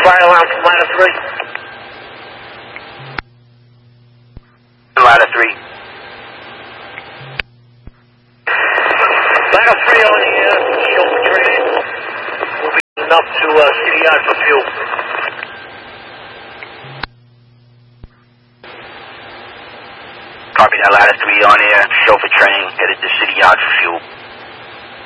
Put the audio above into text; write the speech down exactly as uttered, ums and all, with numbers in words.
fire alarm from ladder three. Ladder three. Ladder three on the uh, chauffeur train will be enough to uh, City Yard for fuel. Copy that, ladder three on air. Chauffeur train headed to City Yard for fuel.